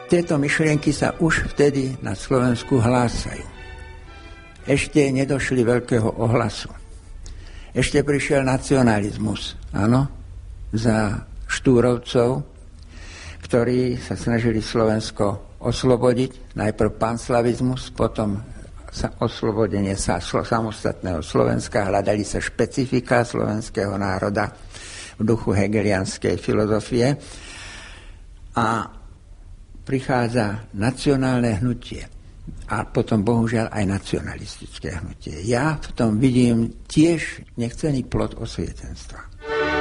Tieto myšlienky sa už vtedy na Slovensku hlásajú. Ešte nedošli veľkého ohlasu. Ešte prišiel nacionalizmus, áno, za Štúrovcov, ktorí sa snažili Slovensko oslobodiť. Najprv panslavizmus, potom oslobodenie sa samostatného Slovenska, hľadali sa špecifika slovenského národa v duchu hegelianskej filozofie a prichádza nacionálne hnutie a potom bohužiaľ aj nacionalistické hnutie. Ja v tom vidím tiež nechcený plod osvietenstva.